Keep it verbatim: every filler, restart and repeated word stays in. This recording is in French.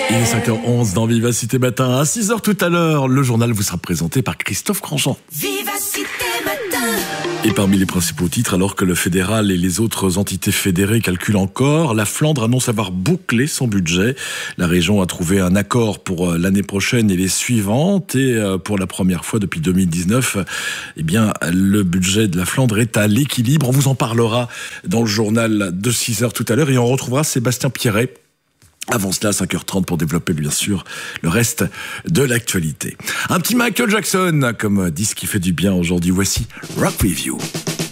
Il est cinq heures onze dans Vivacité Matin. À six heures tout à l'heure, le journal vous sera présenté par Christophe Grandjean. Vivacité Matin. Et parmi les principaux titres, alors que le fédéral et les autres entités fédérées calculent encore, la Flandre annonce avoir bouclé son budget. La région a trouvé un accord pour l'année prochaine et les suivantes. Et pour la première fois depuis deux mille dix-neuf, eh bien, le budget de la Flandre est à l'équilibre. On vous en parlera dans le journal de six heures tout à l'heure. Et on retrouvera Sébastien Pierret avant cela, cinq heures trente, pour développer bien sûr le reste de l'actualité. Un petit Michael Jackson comme disque qui fait du bien aujourd'hui. Voici Rock With You.